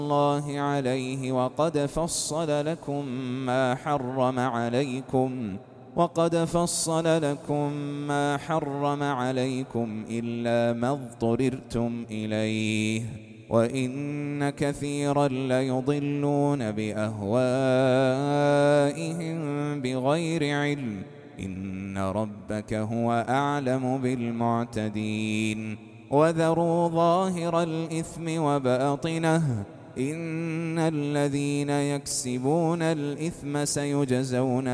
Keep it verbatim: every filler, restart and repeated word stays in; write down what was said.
الله عليه وقد فصل لكم ما حرم عليكم وقد فصل لكم ما حرم عليكم إلا ما اضطررتم إليه وإن كثيرا ليضلون بأهوائهم بغير علم إن ربك هو أعلم بالمعتدين وذروا ظاهر الإثم وباطنه إن الذين يكسبون الإثم سيجزون